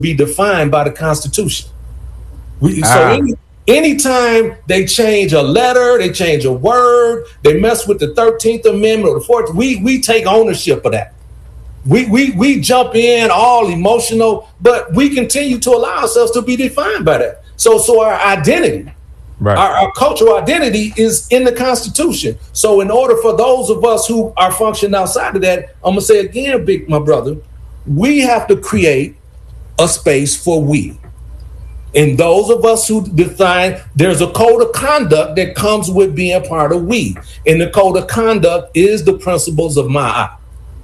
be defined by the Constitution. Anytime they change a letter, they change a word, they mess with the 13th Amendment or the 14th, we take ownership of that. We jump in all emotional, but we continue to allow ourselves to be defined by that. So our identity, right, our cultural identity is in the Constitution. So in order for those of us who are functioning outside of that, I'm gonna say again, my brother, we have to create a space for we. And those of us who define, there's a code of conduct that comes with being part of we. And the code of conduct is the principles of Ma'at.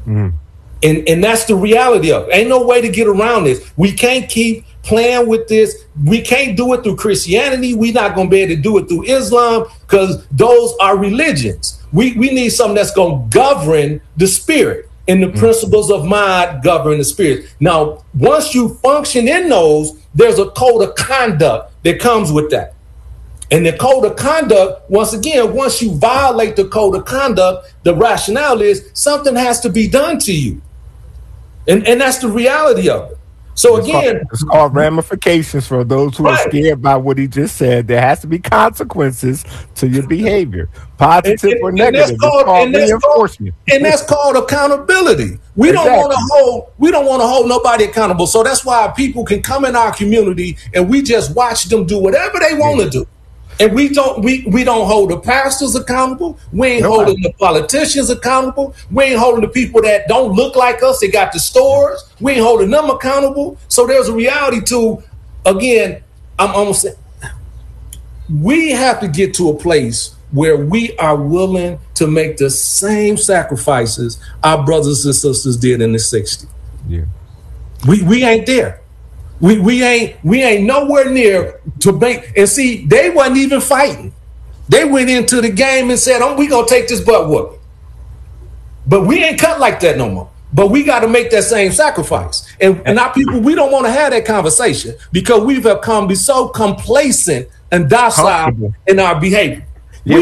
And that's the reality of it. Ain't no way to get around this. We can't keep playing with this. We can't do it through Christianity. We're not going to be able to do it through Islam because those are religions. We need something that's going to govern the spirit. And the principles of Ma'at govern the spirit. Now, once you function in those, there's a code of conduct that comes with that. And the code of conduct, once again, once you violate the code of conduct, the rationale is something has to be done to you. And that's the reality of it. So it's called ramifications for those who are scared by what he just said. There has to be consequences to your behavior, positive or negative. It's called reinforcement. And that's called accountability. We don't want to hold nobody accountable. So that's why people can come in our community and we just watch them do whatever they want to do. And we don't hold the pastors accountable. We ain't holding the politicians accountable. We ain't holding the people that don't look like us. They got the stores. We ain't holding them accountable. So there's a reality to, again, I'm almost saying, we have to get to a place where we are willing to make the same sacrifices our brothers and sisters did in the 60s. Yeah. We ain't there. We ain't nowhere near to make, and see, they wasn't even fighting. They went into the game and said, we gonna take this butt whooping. But we ain't cut like that no more. But we got to make that same sacrifice. And our people, we don't want to have that conversation because we've become so complacent and docile in our behavior. Yeah,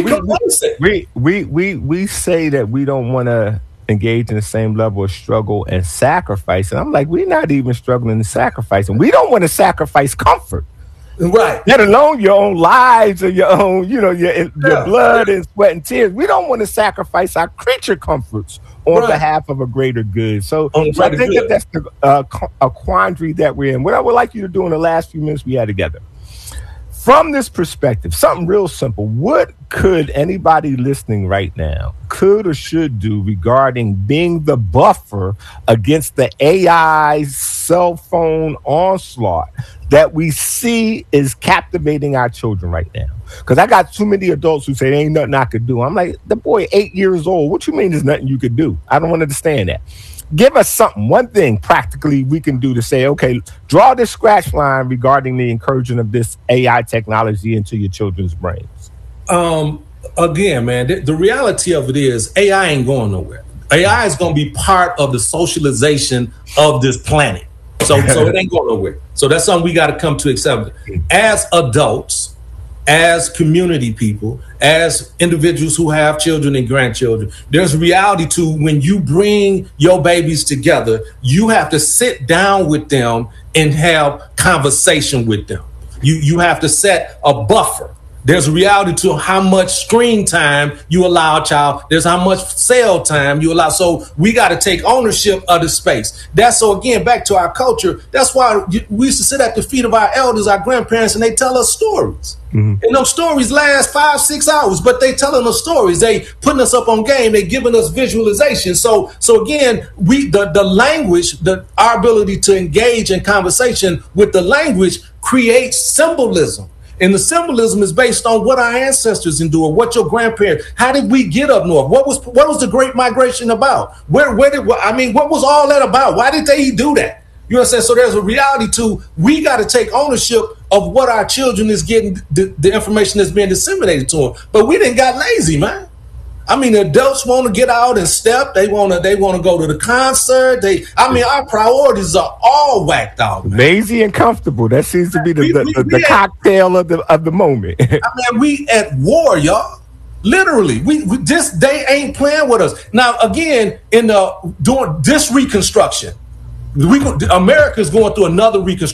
we say that we don't want to engage in the same level of struggle and sacrifice. And I'm like, we're not even struggling and sacrificing. We don't want to sacrifice comfort. Right. Let alone your own lives or your own, your blood and sweat and tears. We don't want to sacrifice our creature comforts on behalf of a greater good. So I think that's a quandary that we're in. What I would like you to do in the last few minutes we had together, from this perspective, something real simple. What could anybody listening right now could or should do regarding being the buffer against the AI cell phone onslaught that we see is captivating our children right now? Because I got too many adults who say there ain't nothing I could do. I'm like, the boy 8 years old. What you mean there's nothing you could do? I don't understand that. Give us something, one thing practically we can do to say, okay, draw this scratch line regarding the incursion of this AI technology into your children's brains. Again, man, the reality of it is AI ain't going nowhere. AI is going to be part of the socialization of this planet. So it ain't going nowhere. So that's something we got to come to accept. As adults, as community people, as individuals who have children and grandchildren, there's a reality to when you bring your babies together, you have to sit down with them and have conversation with them. You have to set a buffer. There's a reality to how much screen time you allow a child. There's how much cell time you allow. So we got to take ownership of the space. That's so again, back to our culture. That's why we used to sit at the feet of our elders, our grandparents, and they tell us stories. Mm-hmm. And those stories last 5-6 hours, but they telling us stories. They putting us up on game. They giving us visualization. So again, the language, our ability to engage in conversation with the language creates symbolism. And the symbolism is based on what our ancestors endured, what your grandparents, how did we get up north? What was the Great Migration about? What was all that about? Why did they do that? You know what I'm saying? So there's a reality to, we got to take ownership of what our children is getting, the information that's being disseminated to them. But we didn't got lazy, man. I mean, adults want to get out and step. They want to go to the concert. Our priorities are all whacked out, man. Lazy and comfortable. That seems to be the cocktail of the moment. We at war, y'all. Literally, they ain't playing with us. Now, again, during this reconstruction, America is going through another reconstruction.